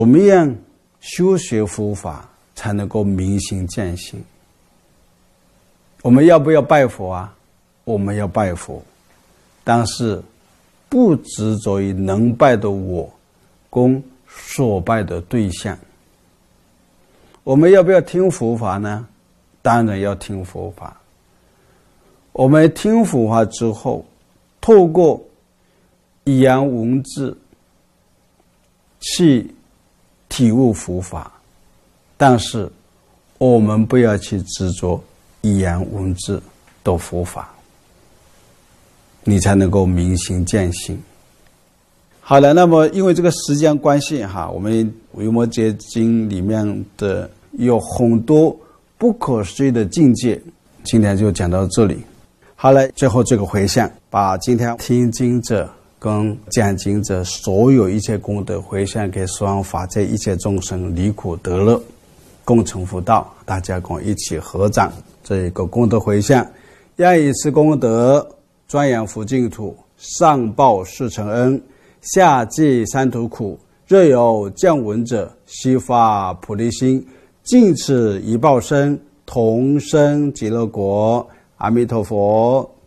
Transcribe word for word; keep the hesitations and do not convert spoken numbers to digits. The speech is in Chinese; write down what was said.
怎么样修学佛法才能够明心见性？我们要不要拜佛啊？我们要拜佛，但是不执着于能拜的我供所拜的对象。我们要不要听佛法呢？当然要听佛法。我们听佛法之后，透过语言文字去体悟佛法，但是我们不要去执着语言文字的佛法，你才能够明心见性。好了，那么因为这个时间关系哈，我们《维摩诘经》里面的有很多不可思议的境界，今天就讲到这里。好了，最后这个回向，把今天听经者跟讲经者所有一切功德回向给十方法界一切众生，离苦得乐，共成佛道。大家跟我一起合掌，这一个功德回向，愿以此功德庄严佛净土，上报四重恩，下济三途苦。若有见闻者，悉发菩提心，尽此一报身，同生极乐国。阿弥陀佛。